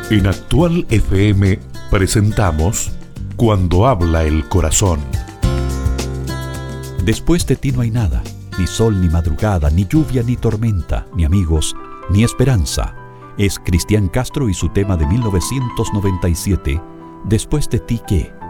En Actual FM presentamos Cuando habla el corazón. Después de ti no hay nada, ni sol ni madrugada, ni lluvia ni tormenta, ni amigos, ni esperanza. Es Cristian Castro y su tema de 1997, Después de ti, ¿qué?